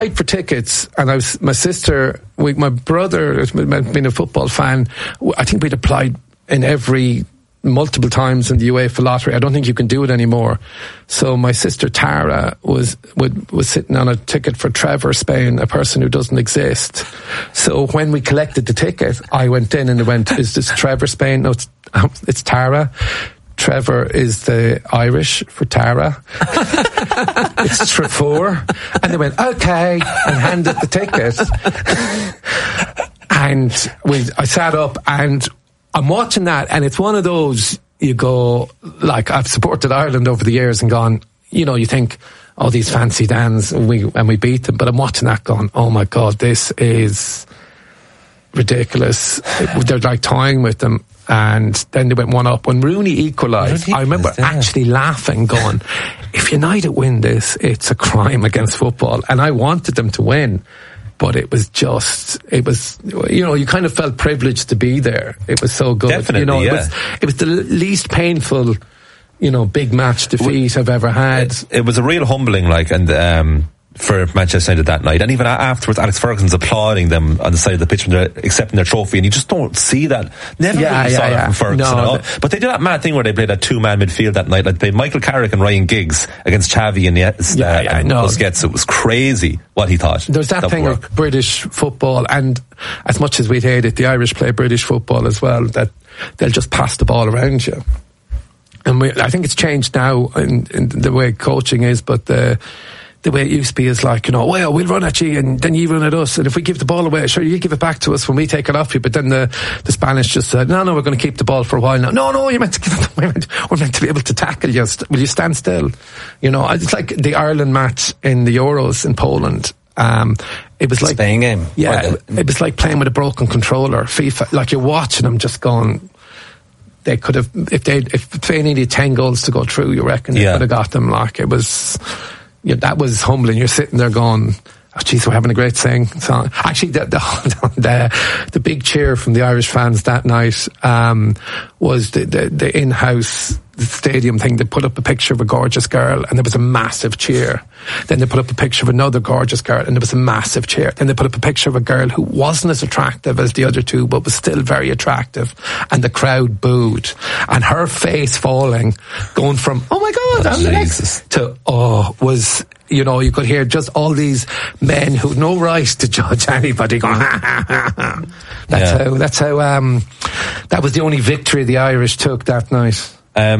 paid for tickets, and my sister, my brother has been a football fan. I think we'd applied in multiple times in the UEFA lottery. I don't think you can do it anymore. So my sister Tara was sitting on a ticket for Trevor Spain, a person who doesn't exist. So when we collected the ticket, I went in and went, "Is this Trevor Spain?" No, it's Tara. Trevor is the Irish for Tara. It's Trefor. And they went, "Okay," and handed the ticket. And I sat up and I'm watching that, and it's one of those, you go, like, I've supported Ireland over the years and gone, you think, oh, these fancy Dans, and we beat them, but I'm watching that going, oh my God, this is ridiculous. They're like toying with them, and then they went one up. When Rooney equalised, I remember actually laughing, going, if United win this, it's a crime against football, and I wanted them to win. But it was you kind of felt privileged to be there. It was so good. Definitely, it was the least painful, big match defeat I've ever had. It was a real humbling, for Manchester United that night. And even afterwards, Alex Ferguson's applauding them on the side of the pitch when they're accepting their trophy, and you just don't see that. Never really saw that from Ferguson at all. But they did that mad thing where they played that two-man midfield that night. Like, they Michael Carrick and Ryan Giggs against Xavi and Busquets. It was crazy what he thought. There's that thing of British football, and as much as we'd hate it, the Irish play British football as well, that they'll just pass the ball around you. And I think it's changed now in the way coaching is, but the way it used to be is like, well, we'll run at you and then you run at us, and if we give the ball away, sure, you give it back to us when we take it off you. But then the Spanish just said, no, we're going to keep the ball for a while now. No, you're meant to give it away. We're meant to be able to tackle you. Will you stand still? It's like the Ireland match in the Euros in Poland. It was like Spain game. Yeah, it was like playing with a broken controller. FIFA, like, you're watching them just going, they could have, if they needed 10 goals to go through, you reckon they could have got them. Like, it was, that was humbling. You're sitting there going, oh jeez, we're having a great song. Actually, the big cheer from the Irish fans that night was the in-house stadium thing. They put up a picture of a gorgeous girl, and there was a massive cheer. Then they put up a picture of another gorgeous girl, and there was a massive cheer. Then they put up a picture of a girl who wasn't as attractive as the other two, but was still very attractive, and the crowd booed. And her face falling, going from, oh my God, I'm the next, to, was, you could hear just all these men who had no right to judge anybody going, That's how, that was the only victory the Irish took that night.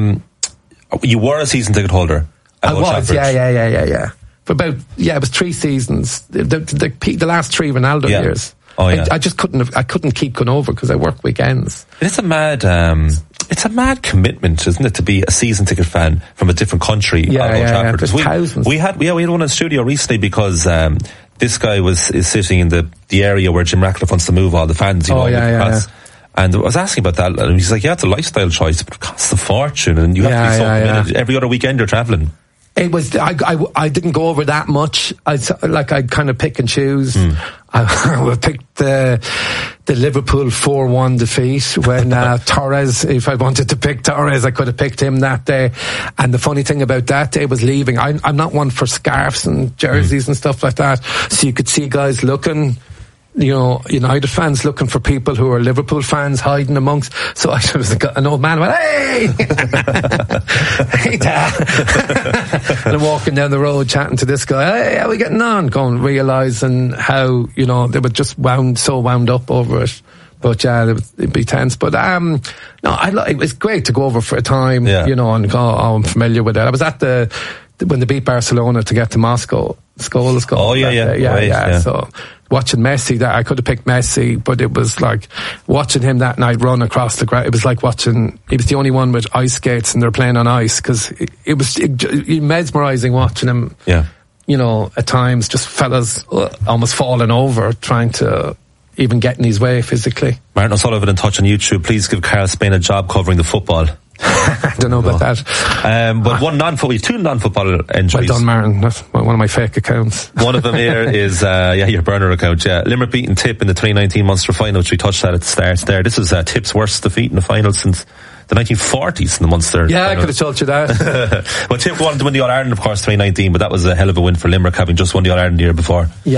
You were a season ticket holder. I was, yeah. For about, it was 3 seasons. The last 3 Ronaldo years. Oh, yeah. I just couldn't keep going over because I work weekends. It's a mad commitment, isn't it, to be a season ticket fan from a different country? Yeah. There's thousands. We had one in the studio recently because this guy is sitting in the area where Jim Ratcliffe wants to move all the fans. And I was asking about that, and he's like, it's a lifestyle choice, but it costs a fortune, and you have to be so committed. Every other weekend you're travelling. It was, I didn't go over that much. I'd kind of pick and choose. I picked the Liverpool 4-1 defeat when Torres, if I wanted to pick Torres, I could have picked him that day. And the funny thing about that day was leaving. I'm not one for scarves and jerseys and stuff like that. So you could see guys looking, United fans looking for people who are Liverpool fans hiding amongst. So I was an old man went, hey! Hey, Dad! And I'm walking down the road chatting to this guy, hey, how are we getting on? Realising how, they were just wound up over it. But it'd be tense. But it was great to go over for a time, and go, I'm familiar with it. I was at when they beat Barcelona to get to Moscow. Scholes goal. Oh, yeah. So watching Messi, I could have picked Messi, but it was like watching him that night run across the ground. It was like he was the only one with ice skates, and they're playing on ice, because it was mesmerising watching him. Yeah. At times, just fellas almost falling over trying to even get in his way physically. Martin O'Sullivan in touch on YouTube. Please give Carl Spain a job covering the football. I don't know about that. But two non-football injuries. Well done, Martin. That's one of my fake accounts. One of them here is, your burner account. Yeah, Limerick beating Tip in the 2019 Munster final, which we touched at the start there. This is Tip's worst defeat in the final since the 1940s in the Munster. Yeah, I could have told you that. Well, Tip wanted to win the All-Ireland, of course, 2019, but that was a hell of a win for Limerick, having just won the All-Ireland the year before. Yeah.